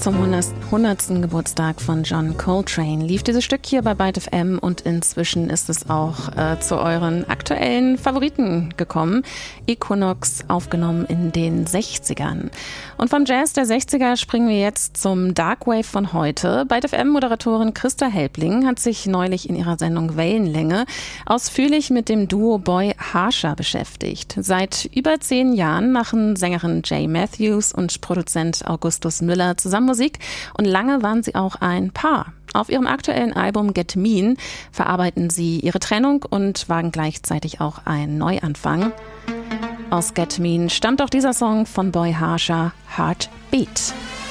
Zum 100. Geburtstag von John Coltrane lief dieses Stück hier bei Byte FM und inzwischen ist es auch zu euren aktuellen Favoriten gekommen. Equinox, aufgenommen in den 60ern. Und vom Jazz der 60er springen wir jetzt zum Darkwave von heute. Byte FM-Moderatorin Christa Helbling hat sich neulich in ihrer Sendung Wellenlänge ausführlich mit dem Duo Boy Harsha beschäftigt. Seit über 10 Jahren machen Sängerin Jay Matthews und Produzent Augustus Müller zusammen Musik und lange waren sie auch ein Paar. Auf ihrem aktuellen Album Get Mean verarbeiten sie ihre Trennung und wagen gleichzeitig auch einen Neuanfang. Aus Get Mean stammt auch dieser Song von Boy Harsha, Heartbeat.